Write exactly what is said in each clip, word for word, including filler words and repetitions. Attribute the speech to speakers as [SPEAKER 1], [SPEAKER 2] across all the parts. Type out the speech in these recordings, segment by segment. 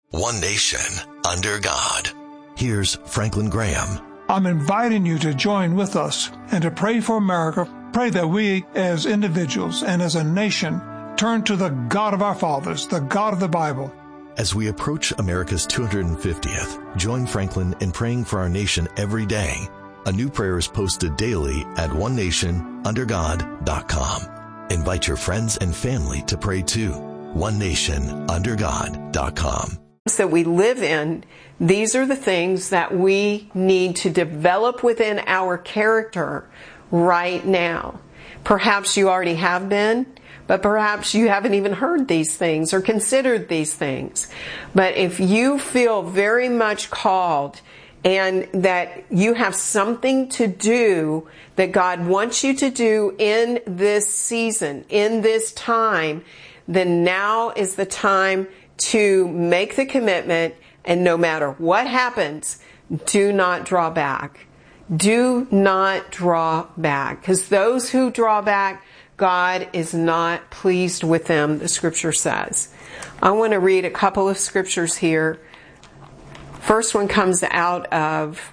[SPEAKER 1] One nation under God. Here's Franklin Graham.
[SPEAKER 2] I'm inviting you to join with us and to pray for America. Pray that we as individuals and as a nation turn to the God of our fathers, the God of the Bible.
[SPEAKER 1] As we approach America's two hundred fiftieth, join Franklin in praying for our nation every day. A new prayer is posted daily at one nation under god dot com. Invite your friends and family to pray too. one nation under god dot com.
[SPEAKER 3] That we live in, these are the things that we need to develop within our character right now. Perhaps you already have been, but perhaps you haven't even heard these things or considered these things. But if you feel very much called and that you have something to do that God wants you to do in this season, in this time, then now is the time to make the commitment, and no matter what happens, do not draw back. Do not draw back. Because those who draw back, God is not pleased with them, the scripture says. I want to read a couple of scriptures here. First one comes out of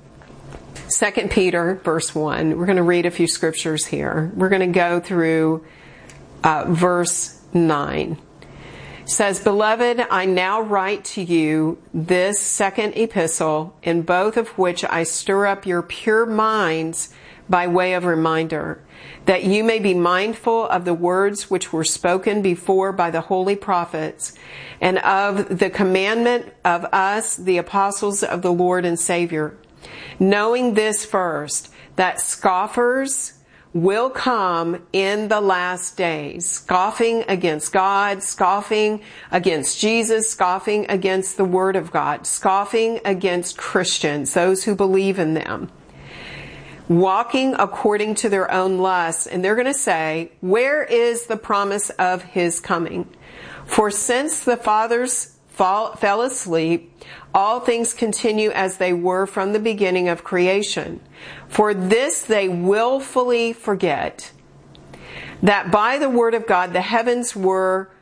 [SPEAKER 3] Second Peter, verse one. We're going to read a few scriptures here. We're going to go through uh, verse nine. It says, "Beloved, I now write to you this second epistle, in both of which I stir up your pure minds by way of reminder, that you may be mindful of the words which were spoken before by the holy prophets, and of the commandment of us, the apostles of the Lord and Savior, knowing this first, that scoffers will come in the last days, scoffing against God, scoffing against Jesus, scoffing against the Word of God, scoffing against Christians, those who believe in them, walking according to their own lusts." And they're going to say, "Where is the promise of His coming? For since the fathers fall, fell asleep, all things continue as they were from the beginning of creation. For this they willfully forget, that by the word of God the heavens were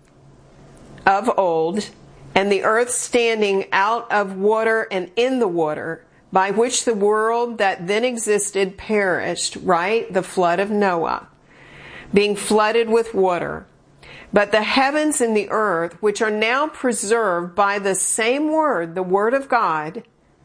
[SPEAKER 3] of old, and the earth standing out of water and in the water, by which the world that then existed perished," right? The flood of Noah, "being flooded with water. But the heavens and the earth, which are now preserved by the same word, the word of God,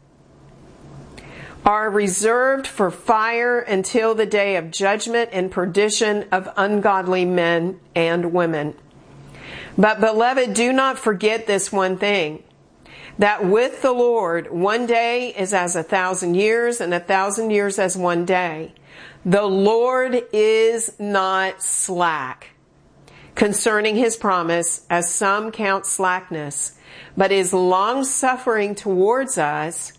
[SPEAKER 3] are reserved for fire until the day of judgment and perdition of ungodly men and women. But beloved, do not forget this one thing, that with the Lord one day is as a thousand years, and a thousand years as one day. The Lord is not slack concerning His promise, as some count slackness, but is long-suffering towards us,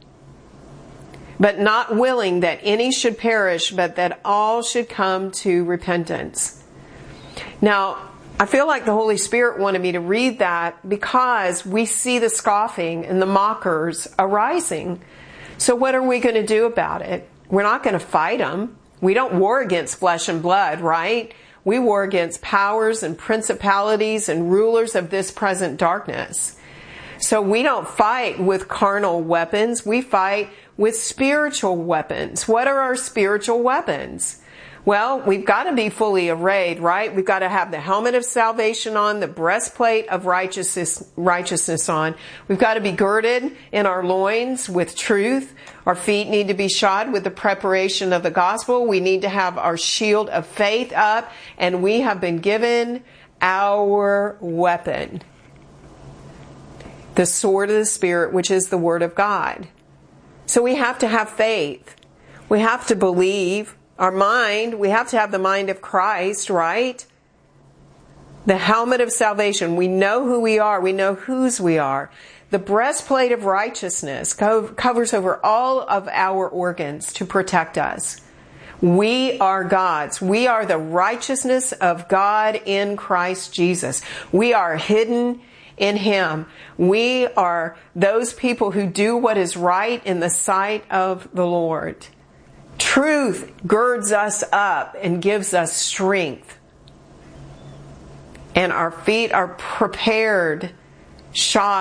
[SPEAKER 3] but not willing that any should perish, but that all should come to repentance." Now, I feel like the Holy Spirit wanted me to read that because we see the scoffing and the mockers arising. So what are we going to do about it? We're not going to fight them. We don't war against flesh and blood, right? We war against powers and principalities and rulers of this present darkness. So we don't fight with carnal weapons. We fight with spiritual weapons. What are our spiritual weapons? Well, we've got to be fully arrayed, right? We've got to have the helmet of salvation on, the breastplate of righteousness, righteousness on. We've got to be girded in our loins with truth. Our feet need to be shod with the preparation of the gospel. We need to have our shield of faith up, and we have been given our weapon, the sword of the Spirit, which is the Word of God. So we have to have faith. We have to believe. Our mind, we have to have the mind of Christ, right? The helmet of salvation. We know who we are. We know whose we are. The breastplate of righteousness covers over all of our organs to protect us. We are God's. We are the righteousness of God in Christ Jesus. We are hidden in Him. We are those people who do what is right in the sight of the Lord. Truth girds us up and gives us strength. And our feet are prepared, shod